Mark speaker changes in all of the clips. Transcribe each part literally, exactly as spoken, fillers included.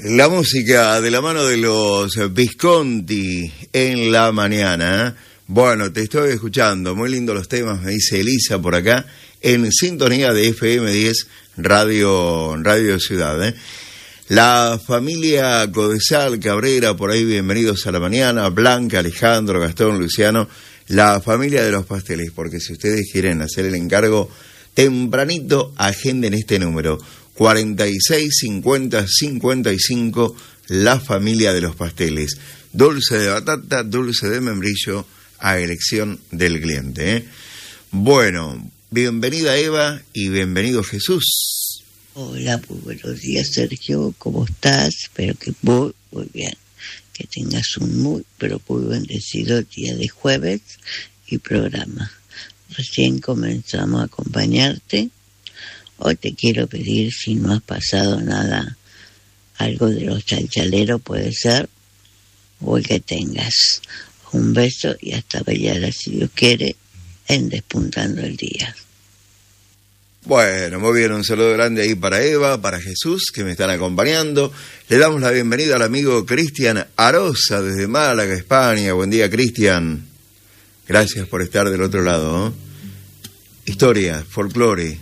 Speaker 1: La música de la mano de los Visconti en la mañana. Bueno, te estoy escuchando, muy lindos los temas, me dice Elisa por acá, en sintonía de F M diez, Radio, Radio Ciudad. ¿eh? La familia Codesal, Cabrera, por ahí, bienvenidos a la mañana. Blanca, Alejandro, Gastón, Luciano, la familia de los pasteles, porque si ustedes quieren hacer el encargo tempranito, agenden este número, cuarenta y seis cincuenta cincuenta y cinco, la familia de los pasteles. Dulce de batata, dulce de membrillo, a elección del cliente. ¿eh? Bueno, bienvenida Eva y bienvenido Jesús.
Speaker 2: Hola, muy buenos días Sergio, ¿cómo estás? Espero que muy, muy bien. Que tengas un muy, pero muy bendecido día de jueves y programa. Recién comenzamos a acompañarte. Hoy te quiero pedir, si no has pasado nada, algo de los chalchaleros puede ser, o el que tengas. Un beso y hasta mañana, si Dios quiere, en Despuntando el Día.
Speaker 1: Bueno, muy bien, un saludo grande ahí para Eva, para Jesús, que me están acompañando. Le damos la bienvenida al amigo Cristian Arosa, desde Málaga, España. Buen día, Cristian. Gracias por estar del otro lado. ¿eh? Historia, folclore,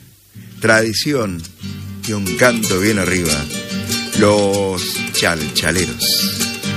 Speaker 1: tradición y un canto bien arriba. Los chalchaleros.